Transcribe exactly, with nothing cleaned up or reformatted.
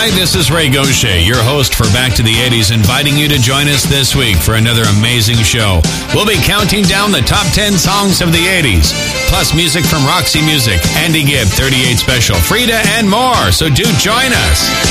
Hi, this is Ray Gaucher, your host for Back to the eighties, inviting you to join us this week for another amazing show. We'll be counting down the top ten songs of the eighties, plus music from Roxy Music, Andy Gibb, thirty-eight Special, Frida, and more. So do join us.